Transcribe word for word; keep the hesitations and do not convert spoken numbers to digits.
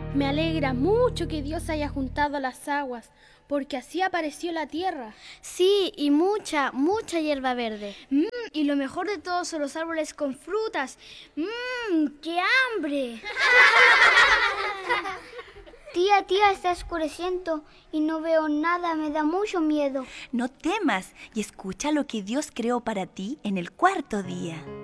Me alegra mucho que Dios haya juntado las aguas, porque así apareció la tierra. Sí, y mucha, mucha hierba verde. Mm, y lo mejor de todo son los árboles con frutas. ¡Mmm, qué hambre! Tía, tía, está oscureciendo y no veo nada, me da mucho miedo. No temas y escucha lo que Dios creó para ti en el cuarto día.